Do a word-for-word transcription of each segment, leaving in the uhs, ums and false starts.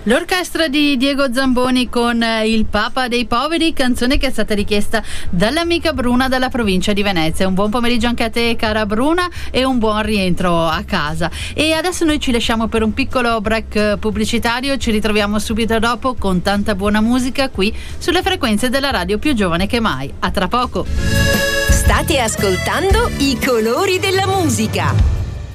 L'orchestra di Diego Zamboni con Il Papa dei Poveri, canzone che è stata richiesta dall'amica Bruna dalla provincia di Venezia. Un buon pomeriggio anche a te, cara Bruna, e un buon rientro a casa. E adesso noi ci lasciamo per un piccolo break pubblicitario, ci ritroviamo subito dopo con tanta buona musica qui sulle frequenze della radio più giovane che mai. A tra poco. State ascoltando I colori della musica.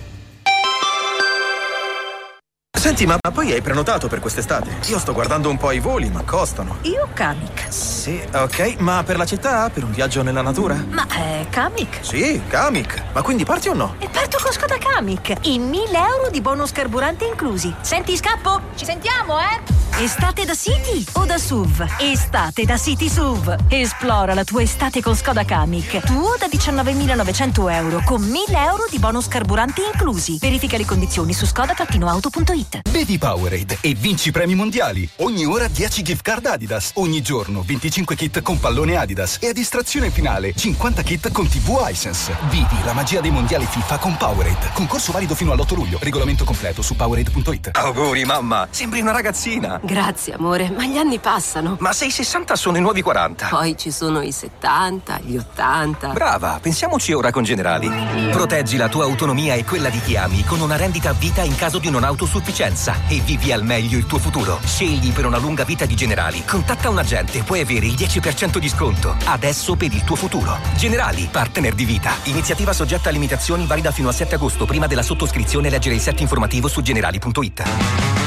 Senti, ma poi hai prenotato per quest'estate? Io sto guardando un po' i voli, ma costano. Io Kamiq. Sì, ok, ma per la città? Per un viaggio nella natura? Ma è Kamiq? Sì, Kamiq. Ma quindi parti o no? E parto con Skoda Kamiq. I mille euro di bonus carburante inclusi. Senti, scappo? Ci sentiamo, eh? Estate da City o da S U V? Estate da City S U V. Esplora la tua estate con Skoda Kamiq. Tuo da diciannovemilanovecento euro con mille euro di bonus carburanti inclusi. Verifica le condizioni su skoda auto punto it. Bevi Powerade e vinci premi mondiali. Ogni ora dieci gift card Adidas. Ogni giorno venticinque kit con pallone Adidas. E a distrazione finale cinquanta kit con tivù Hisense. Vivi la magia dei mondiali FIFA con Powerade. Concorso valido fino all'otto luglio. Regolamento completo su powerade punto it. Auguri mamma, sembri una ragazzina. Grazie amore, ma gli anni passano. Ma se i sessanta sono i nuovi quaranta. Poi ci sono i settanta, gli ottanta. Brava, pensiamoci ora con Generali. Proteggi la tua autonomia e quella di chi ami con una rendita a vita in caso di non autosufficienza e vivi al meglio il tuo futuro. Scegli per una lunga vita di Generali. Contatta un agente, puoi avere il dieci per cento di sconto. Adesso per il tuo futuro. Generali, partner di vita. Iniziativa soggetta a limitazioni, valida fino al sette agosto. Prima della sottoscrizione leggere il set informativo su generali punto it.